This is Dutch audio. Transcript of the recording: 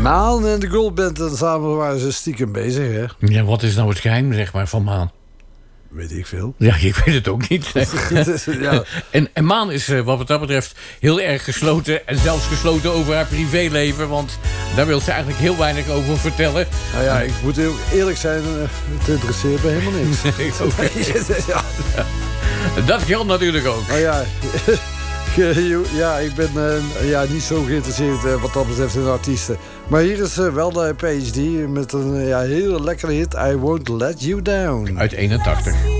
Maan en de Goldband, samen waren ze stiekem bezig, hè? Ja, wat is nou het geheim, zeg maar, van Maan? Weet ik veel. Ja, ik weet het ook niet. Ja. En Maan is wat dat betreft heel erg gesloten. En zelfs gesloten over haar privéleven. Want daar wil ze eigenlijk heel weinig over vertellen. Nou ja, ik moet heel eerlijk zijn, het interesseert me helemaal niks. Ja. Dat geldt natuurlijk ook. Nou ja, ja, ik ben niet zo geïnteresseerd wat dat betreft in artiesten. Maar hier is wel de PhD met een hele lekkere hit, I Won't Let You Down. Uit 81.